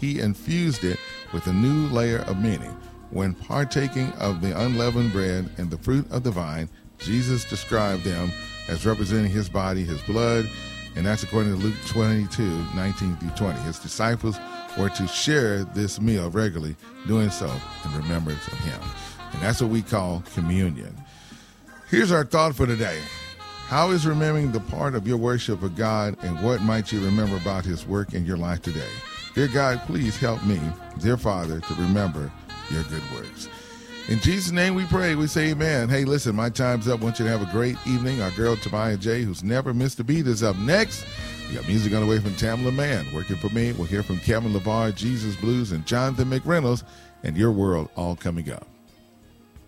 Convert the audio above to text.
he infused it with a new layer of meaning. When partaking of the unleavened bread and the fruit of the vine, Jesus described them as representing his body, his blood, and that's according to Luke 22:19-20. His disciples were to share this meal regularly, doing so in remembrance of him. And that's what we call communion. Here's our thought for today. How is remembering the part of your worship of God, and what might you remember about his work in your life today? Dear God, please help me, dear Father, to remember your good works. In Jesus' name we pray. We say amen. Hey, listen, my time's up. I want you to have a great evening. Our girl, Tamaya J., who's never missed a beat, is up next. We got music on the way from Tamla Mann. Working for me, we'll hear from Kevin LeVar, Jesus Blues, and Jonathan McReynolds, and Your World all coming up.